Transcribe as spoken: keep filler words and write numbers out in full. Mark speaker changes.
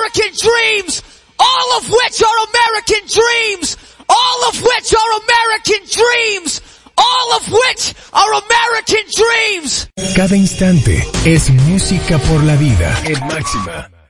Speaker 1: American dreams, all of which are American dreams, all of which are American dreams, all of which are American dreams.
Speaker 2: Cada instante es música por la vida en Máxima.